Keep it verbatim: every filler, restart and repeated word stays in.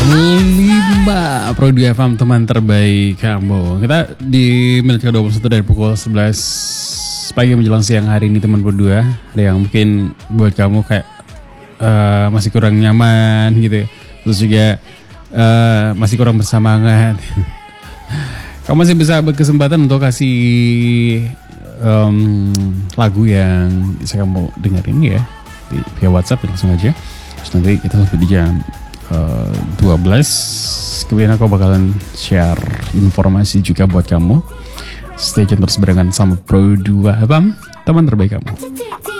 lima Pro dua F M, teman terbaik kamu. Kita di menit ke dua puluh satu dari pukul sebelas pagi menjelang siang hari ini, teman Pro dua. Ada yang mungkin buat kamu kayak uh, masih kurang nyaman gitu ya. Terus juga uh, masih kurang bersemangat. Kamu masih bisa berkesempatan untuk kasih um, lagu yang bisa kamu dengerin ya di, via WhatsApp, langsung aja. Terus nanti kita sampai di jam uh, dua belas. Kemudian aku bakalan share informasi juga buat kamu. Stay tune terus barengan sama Pro dua F M, teman terbaik kamu.